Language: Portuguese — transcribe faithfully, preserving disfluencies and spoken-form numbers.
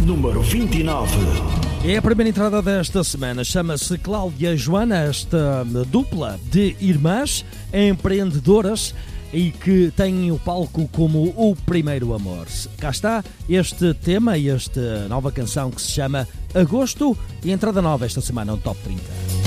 número vinte e nove. É a primeira entrada desta semana. Chama-se Cláudia Joana, esta dupla de irmãs empreendedoras e que têm o palco como o primeiro amor. Cá está este tema e esta nova canção que se chama Agosto e entrada nova esta semana no Top trinta.